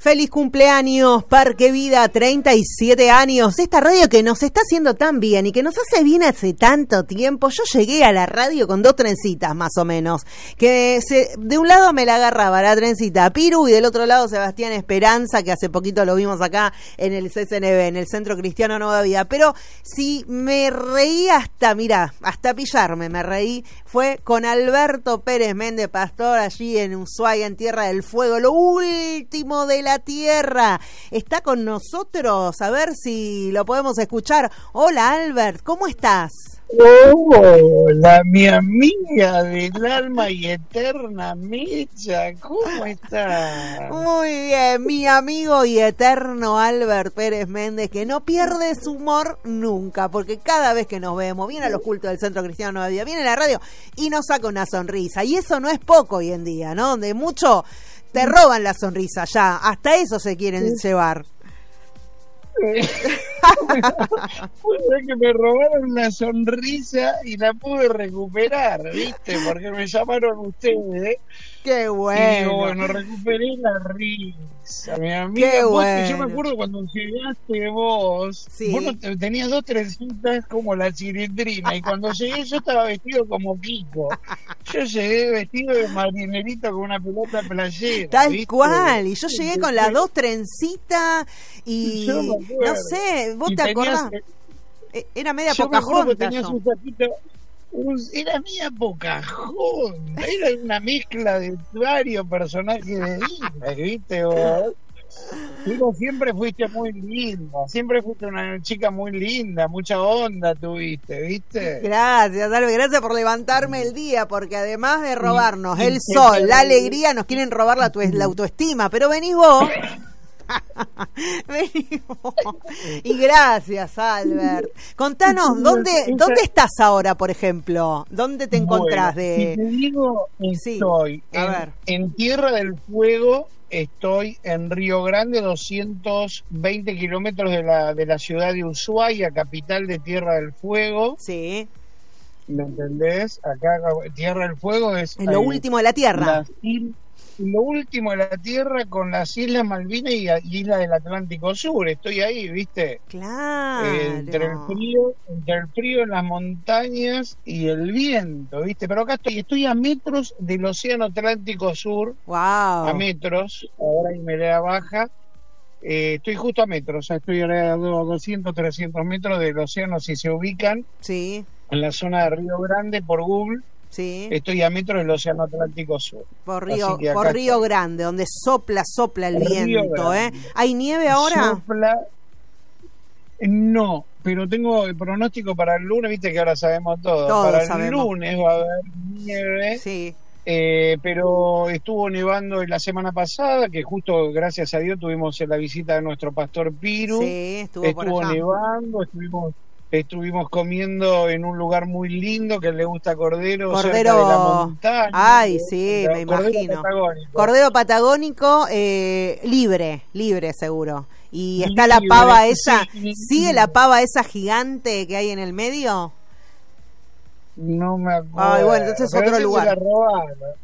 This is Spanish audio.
Feliz cumpleaños, Parque Vida, 37 años. Esta radio que nos está haciendo tan bien y que nos hace bien hace tanto tiempo. Yo llegué a la radio con 2 trencitas más o menos. De un lado me la agarraba la trencita Piru y del otro lado Sebastián Esperanza, que hace poquito lo vimos acá en el CCNB, en el Centro Cristiano Nueva Vida. Pero si me reí hasta pillarme me reí, fue con Alberto Pérez Méndez, pastor allí en Ushuaia, en Tierra del Fuego, lo último de la tierra. Está con nosotros, a ver si lo podemos escuchar. Hola Albert, ¿cómo estás? Hola, mi amiga del alma y eterna Mecha, ¿cómo estás? Muy bien, mi amigo y eterno Albert Pérez Méndez, que no pierde su humor nunca, porque cada vez que nos vemos, viene a los cultos del Centro Cristiano Nueva Vida, viene a la radio y nos saca una sonrisa, y eso no es poco hoy en día, ¿no? De mucho te roban la sonrisa ya, hasta eso se quieren llevar. Fue que me robaron la sonrisa y la pude recuperar, ¿viste? Porque me llamaron ustedes. ¡Qué bueno! Y bueno, recuperé la risa, mi amiga. ¡Qué bueno! Yo me acuerdo cuando llegaste vos, sí. Vos tenías 2 trencitas como la chilindrina, y cuando llegué yo estaba vestido como Kiko. Yo llegué vestido de marinerito con una pelota playera. Tal ¿viste? Cual, y yo llegué con las 2 trencitas y no sé, ¿vos te acordás? Era media Pocahontas. Era media Pocahontas, era una mezcla de varios personajes de Disney, ¿viste vos? Pero siempre fuiste muy linda, siempre fuiste una chica muy linda, mucha onda tuviste, ¿viste? Gracias, Albert, gracias por levantarme el día, porque además de robarnos el sol, la alegría, nos quieren robar la autoestima, pero venís vos. Y gracias, Albert. Contanos, ¿dónde estás ahora, por ejemplo? ¿Dónde te encontrás? Si te digo, estoy en Tierra del Fuego, estoy en Río Grande, 220 kilómetros de la ciudad de Ushuaia, capital de Tierra del Fuego. Sí. ¿Me entendés? Acá Tierra del Fuego es lo último de la tierra. Lo último de la tierra, con las Islas Malvinas y Islas del Atlántico Sur. Estoy ahí, ¿viste? Claro. Entre el frío en las montañas y el viento, ¿viste? Pero acá estoy a metros del Océano Atlántico Sur. Wow. A metros, ahora hay marea baja. Estoy justo a metros, o sea, estoy a 200, 300 metros del océano, si se ubican. Sí. En la zona de Río Grande, por Google. Sí. Estoy a metros del Océano Atlántico Sur. Por Río Grande, donde sopla el viento, ¿eh? ¿Hay nieve ahora? No, pero tengo el pronóstico para el lunes, viste que ahora sabemos todo. Para el lunes va a haber nieve. Sí. Pero estuvo nevando la semana pasada, que justo gracias a Dios tuvimos la visita de nuestro pastor Piru. Sí, estuvo nevando, estuvimos comiendo en un lugar muy lindo que le gusta Cordero cerca de la montaña. Ay, sí, me imagino. Cordero patagónico, libre seguro. Y está la pava esa, ¿sigue la pava esa gigante que hay en el medio? No me acuerdo. Ay, bueno, entonces es otro lugar.